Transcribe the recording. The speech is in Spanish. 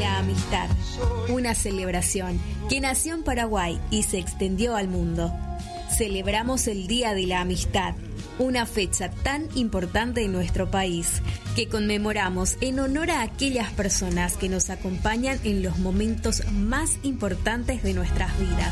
la amistad, una celebración que nació en Paraguay y se extendió al mundo. Celebramos el Día de la Amistad, una fecha tan importante en nuestro país, que conmemoramos en honor a aquellas personas que nos acompañan en los momentos más importantes de nuestras vidas.